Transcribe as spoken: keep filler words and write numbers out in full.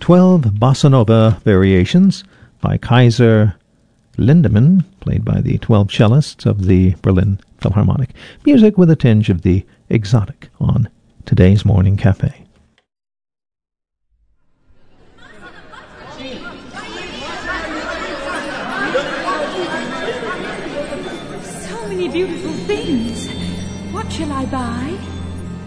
twelve bossa nova variations by Kaiser Lindemann, played by the twelve cellists of the Berlin Philharmonic. Music with a tinge of the exotic on today's Morning Cafe. So many beautiful things. What shall I buy?